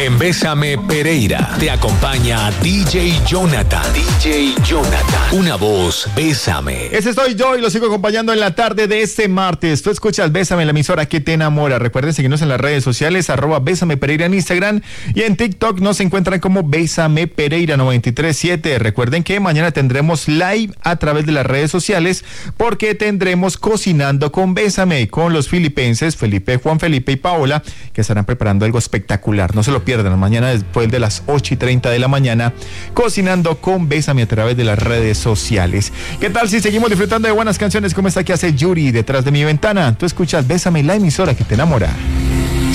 En Bésame Pereira te acompaña DJ Jonathan. DJ Jonathan. Una voz, Bésame. Ese soy yo y lo sigo acompañando en la tarde de este martes. Tú escuchas Bésame, la emisora que te enamora. Recuerden seguirnos en las redes sociales, @Bésame Pereira en Instagram y en TikTok nos encuentran como Bésame Pereira 937. Recuerden que mañana tendremos live a través de las redes sociales porque tendremos Cocinando con Bésame con los filipenses Felipe, Juan Felipe y Paola, que estarán preparando algo espectacular. No se lo pierdan. Mañana después de las 8:30 de la mañana, Cocinando con Bésame a través de las redes sociales. ¿Qué tal si seguimos disfrutando de buenas canciones como esta que hace Yuri detrás de mi ventana? Tú escuchas Bésame, la emisora que te enamora.